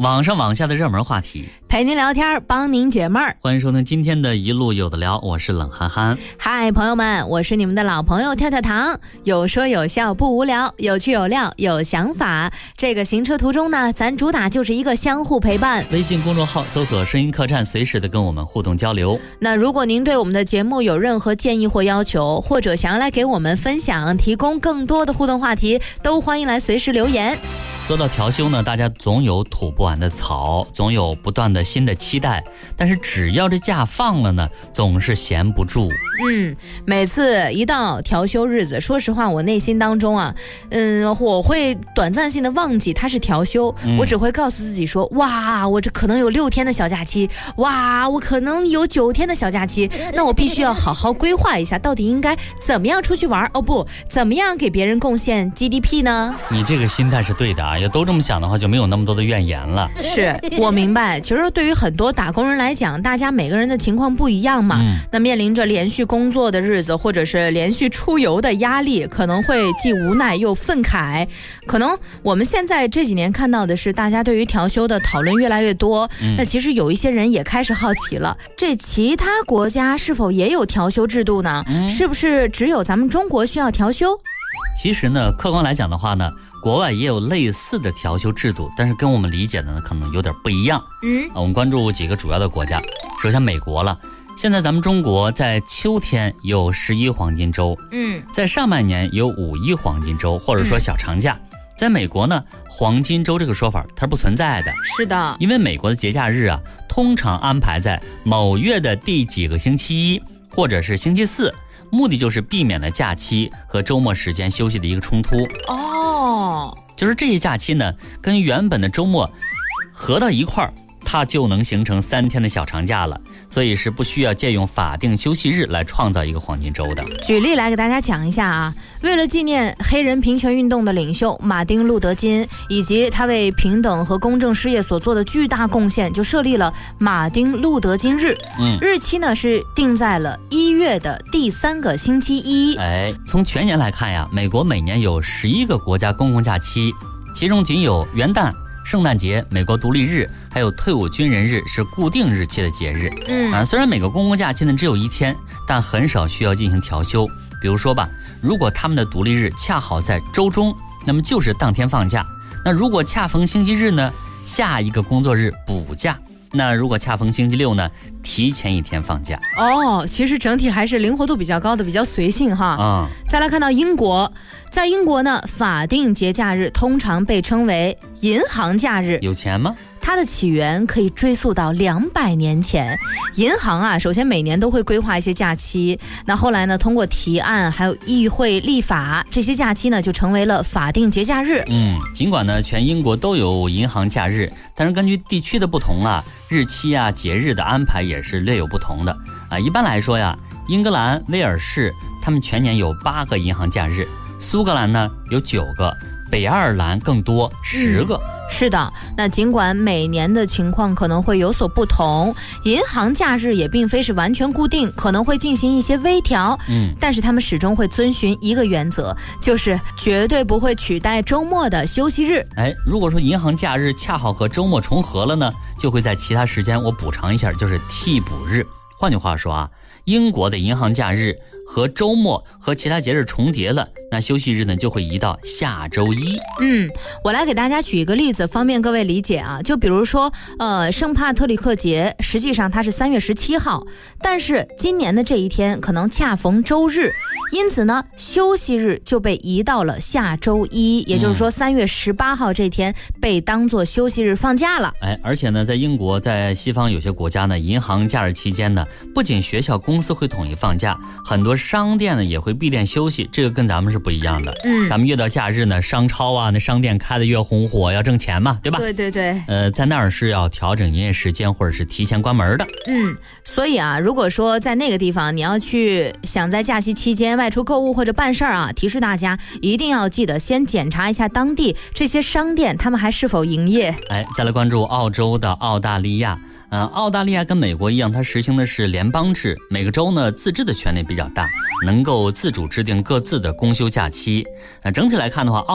网上网下的热门话题， 陪您聊天，帮您解闷儿。 欢迎收听今天的一路有的聊，我是冷憨憨。 嗨，朋友们，我是你们的老朋友跳跳糖，有说有笑不无聊，有趣有料有想法。这个行车途中呢，咱主打就是一个相互陪伴。 微信公众号搜索声音客栈，随时的跟我们互动交流。 那如果您对我们的节目有任何建议或要求，或者想要来给我们分享，提供更多的互动话题，都欢迎来随时留言。 说到调休呢，大家总有吐不完的槽，总有不断的新的期待，但是只要这假放了呢，总是闲不住。 每次一到调休日子，说实话，我内心当中啊，我会短暂性的忘记它是调休，我只会告诉自己说，哇，我这可能有6天的小假期，哇，我可能有9天的小假期，那我必须要好好规划一下，到底应该怎么样出去玩，怎么样给别人贡献 GDP 呢？ 你这个心态是对的啊，要都这么想的话，就没有那么多的怨言了。 是我明白，其实对于很多打工人来讲，大家每个人的情况不一样嘛，那面临着连续工作的日子，或者是连续出游的压力，可能会既无奈又愤慨。可能我们现在这几年看到的是，大家对于调休的讨论越来越多，那其实有一些人也开始好奇了，这其他国家是否也有调休制度呢？是不是只有咱们中国需要调休？ 其实呢，客观来讲的话呢，国外也有类似的调休制度，但是跟我们理解的呢可能有点不一样。我们关注几个主要的国家。首先美国了，现在咱们中国在秋天有11黄金周，在上半年有5·1黄金周，或者说小长假。在美国呢，黄金周这个说法它是不存在的。 是的， 因为美国的节假日啊，通常安排在某月的第几个星期一，或者是星期四，目的就是避免了假期和周末时间休息的一个冲突。就是这些假期呢，跟原本的周末合到一块儿，它就能形成3天的小长假了，所以是不需要借用法定休息日来创造一个黄金周的。 举例来给大家讲一下啊，为了纪念黑人平权运动的领袖马丁·路德·金，以及他为平等和公正事业所做的巨大贡献，就设立了马丁·路德·金日。日期呢是定在了1月的第3个星期一。 从全年来看呀，美国每年有11个国家公共假期，其中仅有元旦、圣诞节、美国独立日还有退伍军人日是固定日期的节日。虽然每个公共假期呢只有1天，但很少需要进行调休。比如说吧，如果他们的独立日恰好在周中，那么就是当天放假。那如果恰逢星期日呢，下一个工作日补假。那如果恰逢星期六呢，提前1天放假。 其实整体还是灵活度比较高的，比较随性哈。再来看到英国，在英国呢，法定节假日通常被称为银行假日。 有钱吗？ 它的起源可以追溯到200年前。银行啊，首先每年都会规划一些假期，那后来呢，通过提案还有议会立法，这些假期呢就成为了法定节假日。 尽管呢全英国都有银行假日，但是根据地区的不同啊，日期啊节日的安排也是略有不同的啊。一般来说呀，英格兰、威尔士他们全年有8个银行假日，苏格兰呢有9个，北爱尔兰更多10个。 是的，那尽管每年的情况可能会有所不同，银行假日也并非是完全固定，可能会进行一些微调，但是他们始终会遵循一个原则，就是绝对不会取代周末的休息日。 如果说银行假日恰好和周末重合了呢，就会在其他时间我补偿一下，就是替补日。换句话说啊，英国的银行假日和周末和其他节日重叠了，那休息日呢就会移到下周一。 我来给大家举一个例子，方便各位理解啊。就比如说圣帕特里克节，实际上它是3月17号，但是今年的这一天可能恰逢周日，因此呢休息日就被移到了下周一，也就是说3月18号这天被当作休息日放假了。 而且呢，在英国，在西方有些国家呢，银行假日期间呢，不仅学校公司会统一放假，很多商店呢也会闭店休息，这个跟咱们是不一样的。咱们越到假日呢，商超啊那商店开的越红火，要挣钱嘛，对吧？ 对。 在那儿是要调整营业时间或者是提前关门的。 所以啊，如果说在那个地方你要去想在假期期间外出购物或者办事儿啊，提示大家一定要记得先检查一下当地这些商店他们还是否营业。 再来关注澳洲的澳大利亚。澳大利亚跟美国一样，它实行的是联邦制，每个州呢自治的权力比较大，能够自主制定各自的公休假期。整体来看的话，